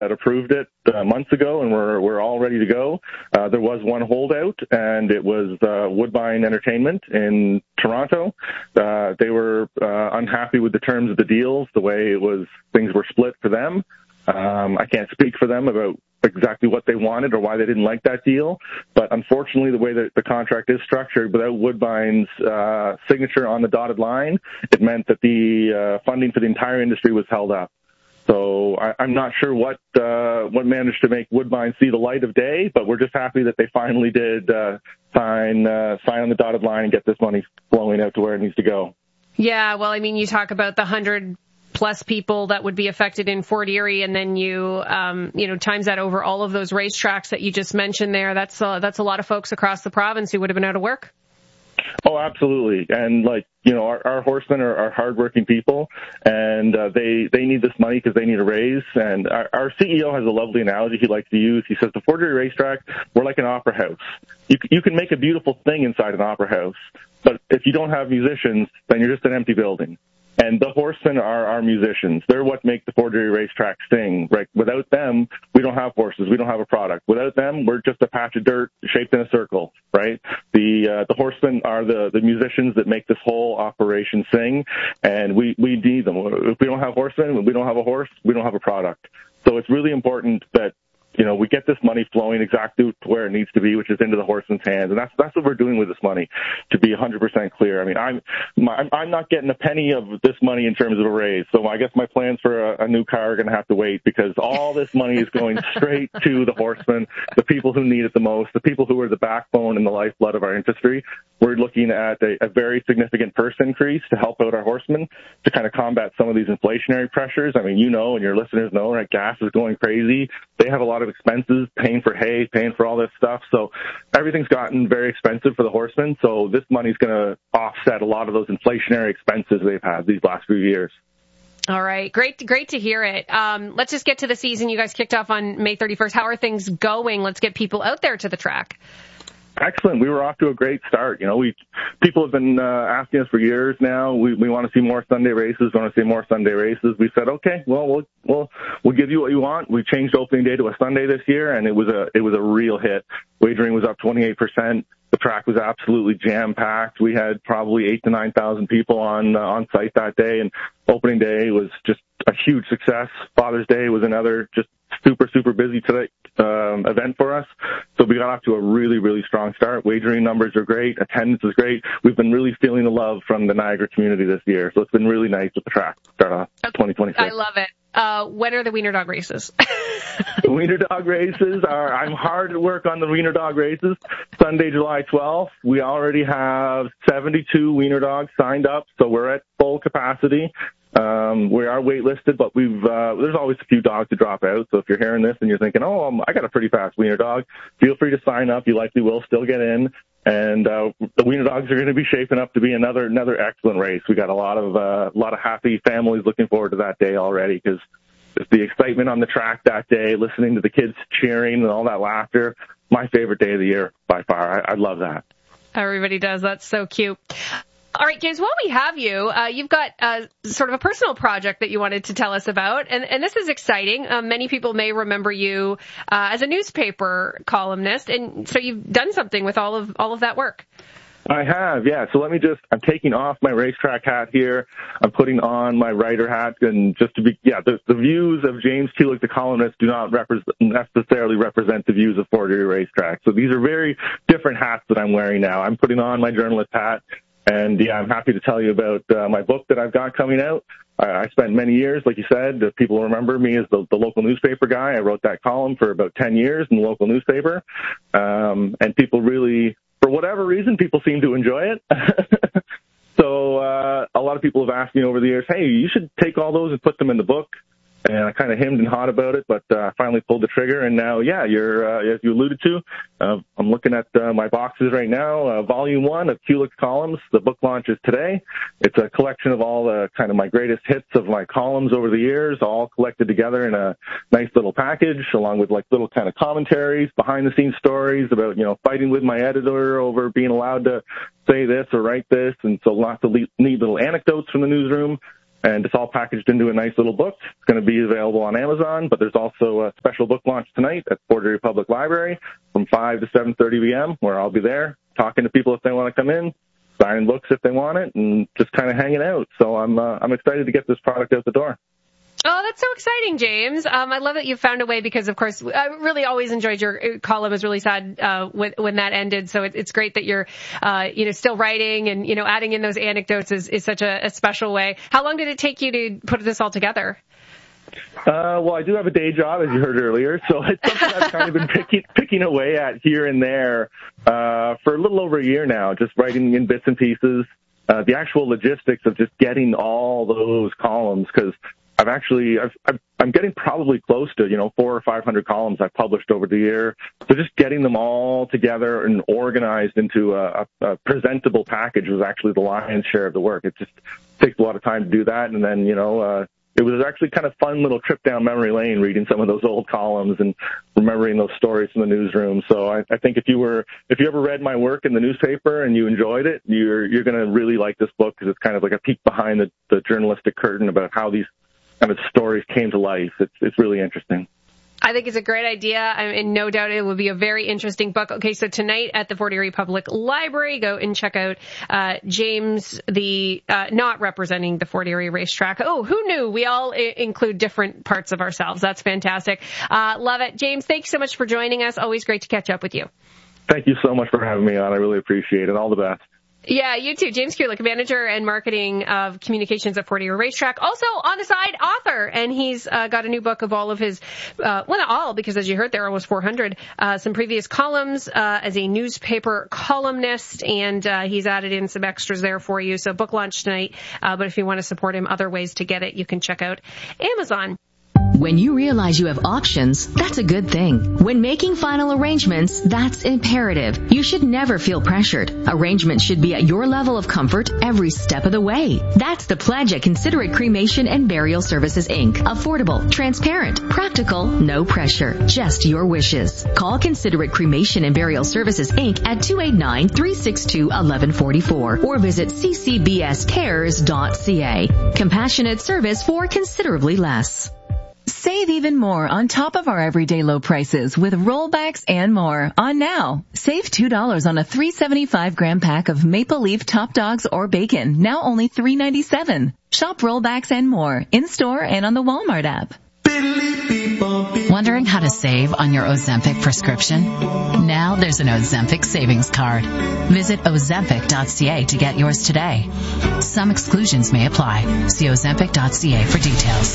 that approved it months ago, and we're all ready to go. There was one holdout, and it was Woodbine Entertainment in Toronto. They were unhappy with the terms of the deals, the way things were split for them. I can't speak for them about exactly what they wanted or why they didn't like that deal, but unfortunately, the way that the contract is structured, without Woodbine's signature on the dotted line, it meant that the funding for the entire industry was held up. So I'm not sure what managed to make Woodbine see the light of day, but we're just happy that they finally did sign on the dotted line and get this money flowing out to where it needs to go. Yeah, well, I mean, you talk about the 100+ people that would be affected in Fort Erie, and then you times that over all of those racetracks that you just mentioned there. That's a lot of folks across the province who would have been out of work. Oh, absolutely. And our horsemen are hardworking people, and they need this money because they need a raise. And our CEO has a lovely analogy he likes to use. He says, the Fort Erie racetrack, we're like an opera house. You can make a beautiful thing inside an opera house, but if you don't have musicians, then you're just an empty building. And the horsemen are our musicians. They're what make the Fort Erie racetrack sing. Right? Without them, we don't have horses. We don't have a product. Without them, we're just a patch of dirt shaped in a circle. Right? The horsemen are the musicians that make this whole operation sing, and we need them. If we don't have horsemen, we don't have a horse, we don't have a product. So it's really important that we get this money flowing exactly to where it needs to be, which is into the horsemen's hands. And that's what we're doing with this money, to be 100% clear. I mean, I'm not getting a penny of this money in terms of a raise. So I guess my plans for a new car are going to have to wait, because all this money is going straight to the horsemen, the people who need it the most, the people who are the backbone and the lifeblood of our industry. We're looking at a very significant purse increase to help out our horsemen to kind of combat some of these inflationary pressures. I mean, and your listeners know, right? Gas is going crazy. They have a lot of expenses, paying for hay, paying for all this stuff. So everything's gotten very expensive for the horsemen. So this money's going to offset a lot of those inflationary expenses they've had these last few years. All right. Great to hear it. Let's just get to the season. You guys kicked off on May 31st. How are things going? Let's get people out there to the track. Excellent. We were off to a great start. People have been asking us for years now. We want to see more Sunday races. We want to see more Sunday races. We said, okay, well, we'll give you what you want. We changed opening day to a Sunday this year, and it was a real hit. Wagering was up 28%. The track was absolutely jam-packed. We had probably 8,000 to 9,000 people on site that day, and opening day was just a huge success. Father's Day was another just super, super busy event for us. So we got off to a really, really strong start. Wagering numbers are great. Attendance is great. We've been really feeling the love from the Niagara community this year. So it's been really nice with the track start off 2026. I love it. When are the Wiener Dog races? The Wiener Dog races I'm hard at work on the Wiener Dog races. Sunday, July 12th. We already have 72 Wiener Dogs signed up, so we're at full capacity. We are waitlisted, but there's always a few dogs to drop out. So if you're hearing this and you're thinking, I got a pretty fast Wiener Dog, feel free to sign up. You likely will still get in. And the Wiener Dogs are going to be shaping up to be another excellent race. We got a lot of happy families looking forward to that day already, because the excitement on the track that day, listening to the kids cheering and all that laughter, my favorite day of the year by far. I love that. Everybody does. That's so cute. All right, James, while we have you, you've got sort of a personal project that you wanted to tell us about, and this is exciting. Many people may remember you as a newspaper columnist, and so you've done something with all of that work. I have, yeah. So I'm taking off my racetrack hat here. I'm putting on my writer hat, and the views of James Kulik, the columnist, do not necessarily represent the views of Fort Erie Racetrack. So these are very different hats that I'm wearing now. I'm putting on my journalist hat. And I'm happy to tell you about my book that I've got coming out. I spent many years, like you said, people remember me as the local newspaper guy. I wrote that column for about 10 years in the local newspaper. And people really, for whatever reason, people seem to enjoy it. So a lot of people have asked me over the years, hey, you should take all those and put them in the book. And I kind of hemmed and hawed about it, but I finally pulled the trigger. And now, you're as you alluded to, I'm looking at my boxes right now. Volume 1 of Kulik's columns. The book launches today. It's a collection of all the kind of my greatest hits of my columns over the years, all collected together in a nice little package, along with like little kind of commentaries, behind-the-scenes stories about fighting with my editor over being allowed to say this or write this, and so lots of neat little anecdotes from the newsroom. and it's all packaged into a nice little book. It's going to be available on Amazon, but there's also a special book launch tonight at Fort Erie Public Library from 5 to 7:30 p.m., where I'll be there talking to people if they want to come in, signing books if they want it, and just kind of hanging out. So I'm excited to get this product out the door. Oh, that's so exciting, James. I love that you found a way because, of course, I really always enjoyed your column. It was really sad when that ended. So it's great that you're, still writing and, adding in those anecdotes is such a special way. How long did it take you to put this all together? Well, I do have a day job, as you heard earlier, so it's something I've kind of been picking away at here and there for a little over a year now, just writing in bits and pieces. The actual logistics of just getting all those columns, because I'm getting probably close to, 400 or 500 columns I've published over the year. So just getting them all together and organized into a presentable package was actually the lion's share of the work. It just takes a lot of time to do that. And then, it was actually kind of fun little trip down memory lane reading some of those old columns and remembering those stories from the newsroom. So I think if you ever read my work in the newspaper and you enjoyed it, you're going to really like this book because it's kind of like a peek behind the journalistic curtain about how these kind of stories came to life. It's really interesting. I think it's a great idea, and no doubt it will be a very interesting book. Okay, so tonight at the Fort Erie Public Library, go and check out James, not representing the Fort Erie racetrack. Oh, who knew? We all include different parts of ourselves. That's fantastic. Love it. James, thanks so much for joining us. Always great to catch up with you. Thank you so much for having me on. I really appreciate it. All the best. Yeah, you too. James Kulik, Manager and Marketing of Communications at Fort Erie Racetrack. Also, on the side, author. And he's got a new book of all of his, well, not all, because as you heard, there are almost 400, some previous columns as a newspaper columnist. And he's added in some extras there for you. So book launch tonight. But if you want to support him, other ways to get it, you can check out Amazon. When you realize you have options, that's a good thing. When making final arrangements, that's imperative. You should never feel pressured. Arrangements should be at your level of comfort every step of the way. That's the pledge at Considerate Cremation and Burial Services, Inc. Affordable, transparent, practical, no pressure, just your wishes. Call Considerate Cremation and Burial Services, Inc. at 289-362-1144 or visit ccbscares.ca. Compassionate service for considerably less. Save even more on top of our everyday low prices with rollbacks and more on now. Save $2 on a 375-gram pack of Maple Leaf Top Dogs or bacon, now only $3.97. Shop rollbacks and more in-store and on the Walmart app. Wondering how to save on your Ozempic prescription? Now there's an Ozempic savings card. Visit Ozempic.ca to get yours today. Some exclusions may apply. See Ozempic.ca for details.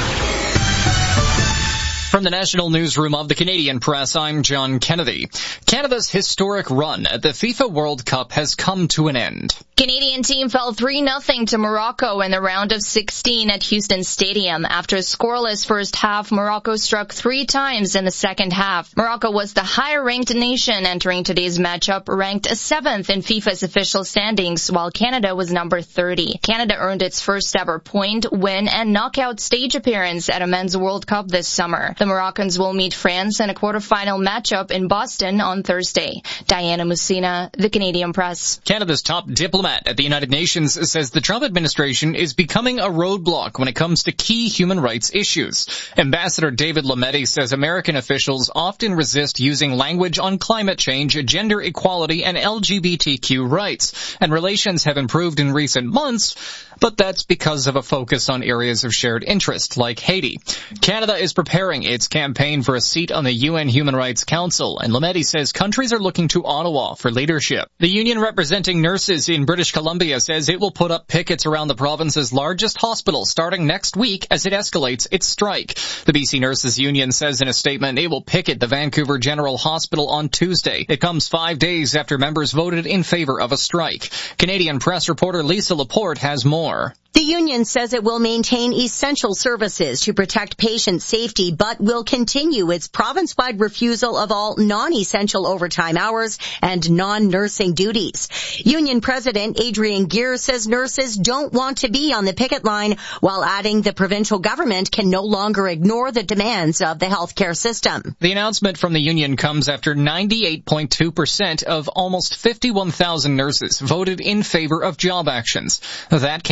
From the National Newsroom of the Canadian Press, I'm John Kennedy. Canada's historic run at the FIFA World Cup has come to an end. Canadian team fell 3-0 to Morocco in the round of 16 at Houston Stadium. After a scoreless first half, Morocco struck 3 times in the second half. Morocco was the higher-ranked nation entering today's matchup, ranked 7th in FIFA's official standings, while Canada was number 30. Canada earned its first-ever point, win, and knockout stage appearance at a men's World Cup this summer. The Moroccans will meet France in a quarterfinal matchup in Boston on Thursday. Diana Musina, The Canadian Press. Canada's top diplomat at the United Nations says the Trump administration is becoming a roadblock when it comes to key human rights issues. Ambassador David Lametti says American officials often resist using language on climate change, gender equality, and LGBTQ rights, and relations have improved in recent months, but that's because of a focus on areas of shared interest, like Haiti. Canada is preparing its campaign for a seat on the UN Human Rights Council, and Lametti says countries are looking to Ottawa for leadership. The union representing nurses in British Columbia says it will put up pickets around the province's largest hospital starting next week as it escalates its strike. The BC Nurses Union says in a statement it will picket the Vancouver General Hospital on Tuesday. It comes 5 days after members voted in favor of a strike. Canadian Press reporter Lisa Laporte has more. The union says it will maintain essential services to protect patient safety, but will continue its province-wide refusal of all non-essential overtime hours and non-nursing duties. Union President Adrian Gear says nurses don't want to be on the picket line, while adding the provincial government can no longer ignore the demands of the healthcare system. The announcement from the union comes after 98.2% of almost 51,000 nurses voted in favor of job actions. That came after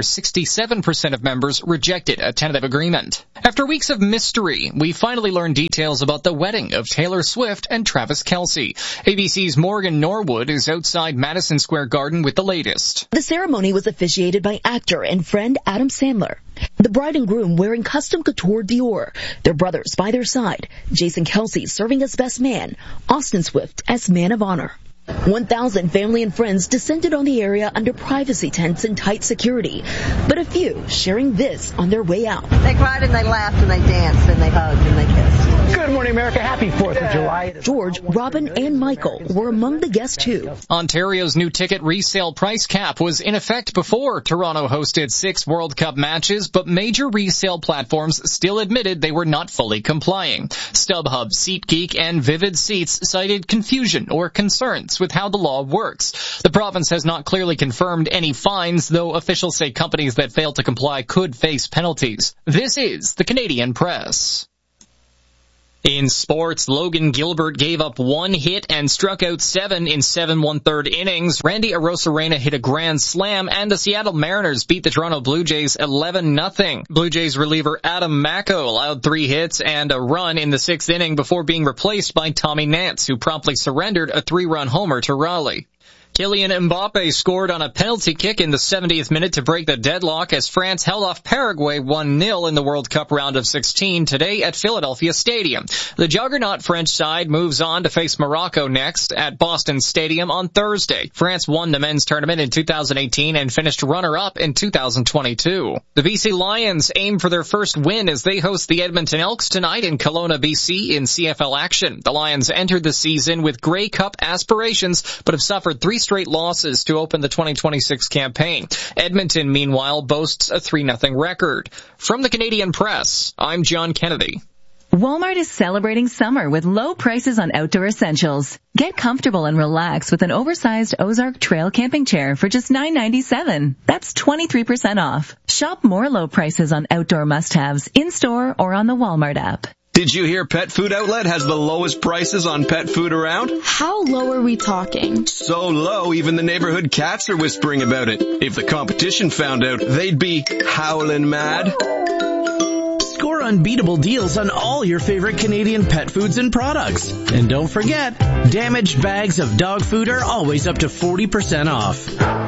67% of members rejected a tentative agreement. After weeks of mystery, we finally learned details about the wedding of Taylor Swift and Travis Kelce. ABC's Morgan Norwood is outside Madison Square Garden with the latest. The ceremony was officiated by actor and friend Adam Sandler. The bride and groom wearing custom couture Dior, their brothers by their side, Jason Kelce serving as best man, Austin Swift as man of honor. 1,000 family and friends descended on the area under privacy tents and tight security, but a few sharing this on their way out. They cried and they laughed and they danced and they hugged and they kissed. Good morning, America. Happy 4th of July. George, Robin, and Michael were among the guests, too. Ontario's new ticket resale price cap was in effect before Toronto hosted 6 World Cup matches, but major resale platforms still admitted they were not fully complying. StubHub, SeatGeek, and Vivid Seats cited confusion or concerns with how the law works. The province has not clearly confirmed any fines, though officials say companies that fail to comply could face penalties. This is the Canadian Press. In sports, Logan Gilbert gave up 1 hit and struck out 7 in 7 1/3 innings. Randy Arozarena hit a grand slam, and the Seattle Mariners beat the Toronto Blue Jays 11-0. Blue Jays reliever Adam Macko allowed 3 hits and a run in the 6th inning before being replaced by Tommy Nance, who promptly surrendered a 3-run homer to Raleigh. Kylian Mbappe scored on a penalty kick in the 70th minute to break the deadlock as France held off Paraguay 1-0 in the World Cup round of 16 today at Philadelphia Stadium. The juggernaut French side moves on to face Morocco next at Boston Stadium on Thursday. France won the men's tournament in 2018 and finished runner-up in 2022. The BC Lions aim for their first win as they host the Edmonton Elks tonight in Kelowna, BC in CFL action. The Lions entered the season with Grey Cup aspirations but have suffered 3 straight losses to open the 2026 campaign. Edmonton, meanwhile, boasts a 3-0 record. From the Canadian Press, I'm John Kennedy. Walmart is celebrating summer with low prices on outdoor essentials. Get comfortable and relax with an oversized Ozark Trail camping chair for just $9.97. That's 23% off. Shop more low prices on outdoor must-haves in-store or on the Walmart app. Did you hear Pet Food Outlet has the lowest prices on pet food around? How low are we talking? So low, even the neighborhood cats are whispering about it. If the competition found out, they'd be howling mad. Score unbeatable deals on all your favorite Canadian pet foods and products. And don't forget, damaged bags of dog food are always up to 40% off.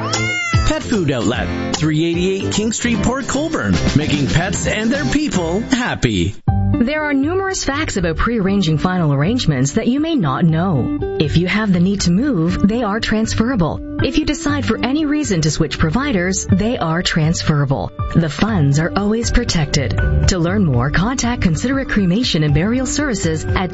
Pet Food Outlet, 388 King Street, Port Colborne, making pets and their people happy. There are numerous facts about pre-arranging final arrangements that you may not know. If you have the need to move, they are transferable. If you decide for any reason to switch providers, they are transferable. The funds are always protected. To learn more, contact Considerate Cremation and Burial Services at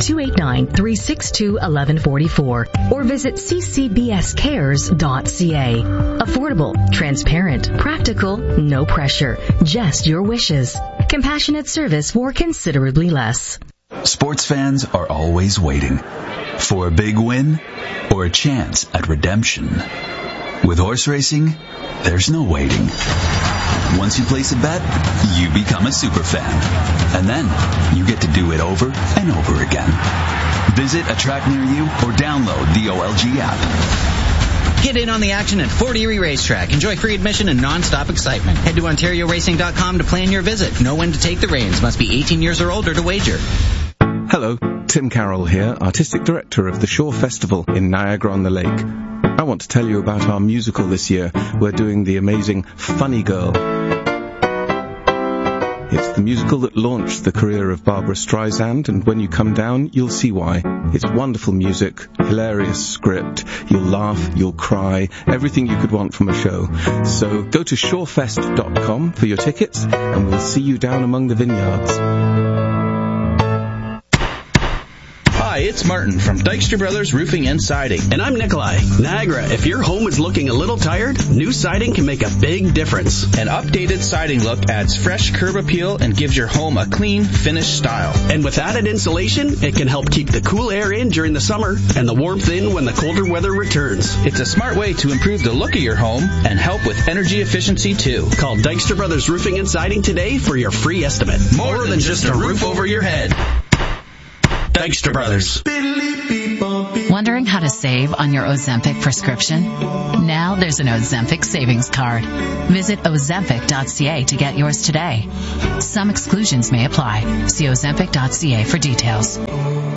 289-362-1144 or visit ccbscares.ca. Affordable, transparent, practical, no pressure, just your wishes. Compassionate service for considerably less. Sports fans are always waiting for a big win or a chance at redemption. With horse racing, there's no waiting. Once you place a bet, you become a super fan. And then you get to do it over and over again. Visit a track near you or download the OLG app. Get in on the action at Fort Erie Racetrack. Enjoy free admission and non-stop excitement. Head to OntarioRacing.com to plan your visit. Know when to take the reins. Must be 18 years or older to wager. Hello, Tim Carroll here, Artistic Director of the Shore Festival in Niagara-on-the-Lake. I want to tell you about our musical this year. We're doing the amazing Funny Girl. It's the musical that launched the career of Barbara Streisand, and when you come down, you'll see why. It's wonderful music, hilarious script, you'll laugh, you'll cry, everything you could want from a show. So go to shorefest.com for your tickets, and we'll see you down among the vineyards. Hi, it's Martin from Dykstra Brothers Roofing and Siding. And I'm Nikolai. Niagara, if your home is looking a little tired, new siding can make a big difference. An updated siding look adds fresh curb appeal and gives your home a clean, finished style. And with added insulation, it can help keep the cool air in during the summer and the warmth in when the colder weather returns. It's a smart way to improve the look of your home and help with energy efficiency too. Call Dykstra Brothers Roofing and Siding today for your free estimate. More than just a roof over your head. Dykstra Brothers. Wondering how to save on your Ozempic prescription? Now there's an Ozempic savings card. Visit Ozempic.ca to get yours today. Some exclusions may apply. See Ozempic.ca for details.